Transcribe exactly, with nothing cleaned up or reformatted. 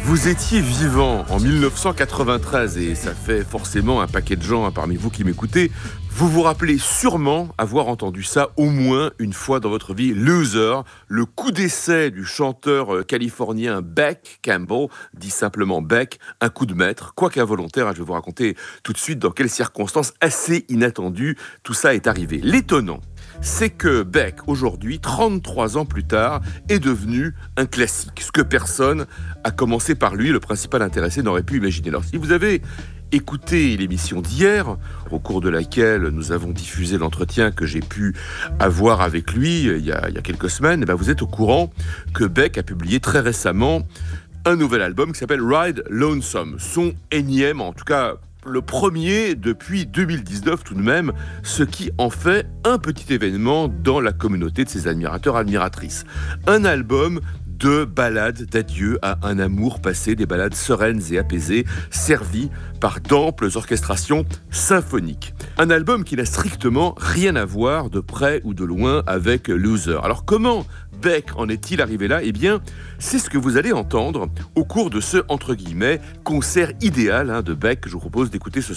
Vous étiez vivant en mille neuf cent quatre-vingt-treize et ça fait forcément un paquet de gens hein, parmi vous qui m'écoutez. Vous vous rappelez sûrement avoir entendu ça au moins une fois dans votre vie. Loser, le coup d'essai du chanteur californien Beck Campbell, dit simplement Beck, un coup de maître. Quoi qu'involontaire, hein, je vais vous raconter tout de suite dans quelles circonstances assez inattendues tout ça est arrivé. L'étonnant, c'est que Beck, aujourd'hui, trente-trois ans plus tard, est devenu un classique. Ce que personne, à commencer par lui, le principal intéressé, n'aurait pu imaginer. Alors, si vous avez écouté l'émission d'hier, au cours de laquelle nous avons diffusé l'entretien que j'ai pu avoir avec lui il y a, il y a quelques semaines, et bien vous êtes au courant que Beck a publié très récemment un nouvel album qui s'appelle Ride Lonesome. Son énième, en tout cas le premier depuis deux mille dix-neuf tout de même, ce qui en fait un petit événement dans la communauté de ses admirateurs, admiratrices. Un album de ballades d'adieu à un amour passé, des ballades sereines et apaisées, servies par d'amples orchestrations symphoniques. Un album qui n'a strictement rien à voir de près ou de loin avec Loser. Alors comment Beck en est-il arrivé là ? Eh bien, c'est ce que vous allez entendre au cours de ce, entre guillemets, concert idéal hein, de Beck que je vous propose d'écouter ce soir.